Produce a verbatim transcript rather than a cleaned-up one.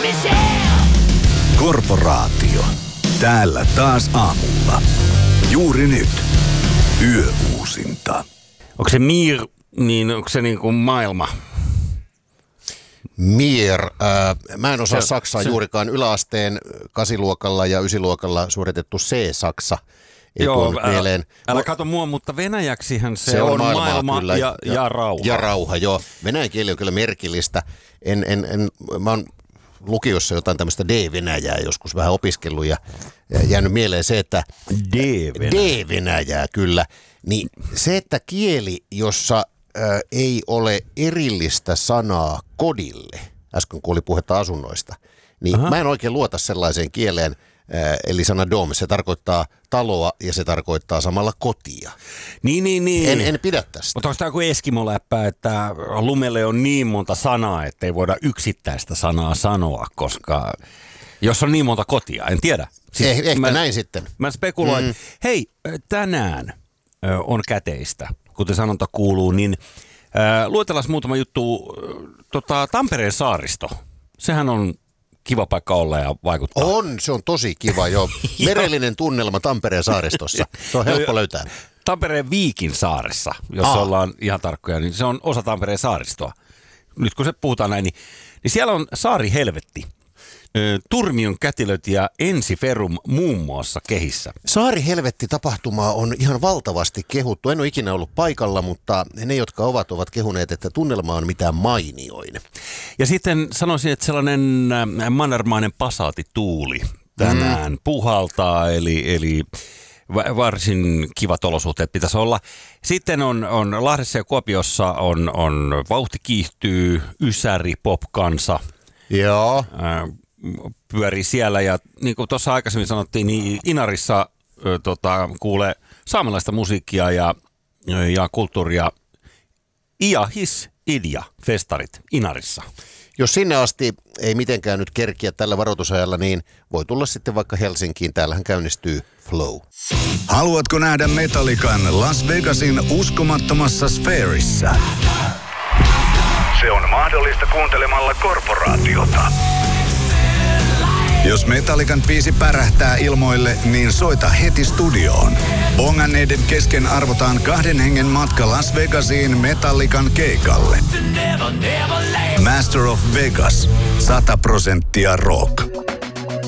Korporaatio. Täällä taas aamulla. Juuri nyt. Yöuusinta. Onko se Mir, niin onko se niin kuin maailma? Mir. Äh, mä en osaa se, saksaa se, juurikaan. Yläasteen kasiluokalla ja ysiluokalla suoritettu C-saksa. Ei joo, älä, mieleen. älä kato mua, mutta venäjäksihän se, se on, on maailmaa, maailma kyllä, ja, ja, ja rauha. Ja rauha, joo. Venäjän kieli on kyllä merkillistä. En, en, en, mä oon lukiossa jotain tämmöistä D-Venäjää joskus vähän opiskellut ja jäänyt mieleen se, että D-Venäjää, D-Venäjää kyllä. Niin se, että kieli, jossa ä, ei ole erillistä sanaa kodille, äsken kun oli puhetta asunnoista, niin Aha. mä en oikein luota sellaiseen kieleen, ä, eli sana dom, se tarkoittaa taloa ja se tarkoittaa samalla kotia. Niin, niin, niin. En, en pidä tästä. Mutta onko tämä kuin Eskimo-läppä, että lumelle on niin monta sanaa, että ei voida yksittäistä sanaa sanoa, koska jos on niin monta kotia, en tiedä. Siis eh, ehkä mä, näin sitten. Mä spekuloin, mm. hei, tänään on käteistä, kuten sanonta kuuluu, niin äh, luetellaan muutama juttu. Tota, Tampereen saaristo, sehän on kiva paikka olla ja vaikuttaa. On, se on tosi kiva jo. Merellinen tunnelma Tampereen saaristossa. Se on helppo löytää. Tampereen Viikin saaressa, jos Aa. ollaan ihan tarkkoja, niin se on osa Tampereen saaristoa. Nyt kun se puhutaan näin, niin, niin siellä on saari helvetti. Turmion kätilöt ja Ensiferum muun muassa kehissä. Saari helvetti -tapahtumaa on ihan valtavasti kehuttu. En ole ikinä ollut paikalla, mutta ne, jotka ovat, ovat kehuneet, että tunnelma on mitään mainioin. Ja sitten sanoisin, että sellainen mannermainen pasaatituuli tänään mm. puhaltaa, eli, eli varsin kivat olosuhteet pitäisi olla. Sitten on, on Lahdessa ja Kuopiossa on, on vauhti kiihtyy, ysäri, popkansa. Joo. Äh, pyörii siellä ja niin kuin tuossa aikaisemmin sanottiin, niin Inarissa ö, tota, kuulee saamelaista musiikkia ja, ja kulttuuria. Ia his idia festarit Inarissa. Jos sinne asti ei mitenkään nyt kerkiä tällä varoitusajalla, niin voi tulla sitten vaikka Helsinkiin. Täällähän käynnistyy Flow. Haluatko nähdä Metallican Las Vegasin uskomattomassa sfäärissä? Se on mahdollista kuuntelemalla Korporaatiota. Jos Metallican biisi pärähtää ilmoille, niin soita heti studioon. Bonganneiden kesken arvotaan kahden hengen matka Las Vegasiin Metallican keikalle. Master of Vegas. sata prosenttia rock.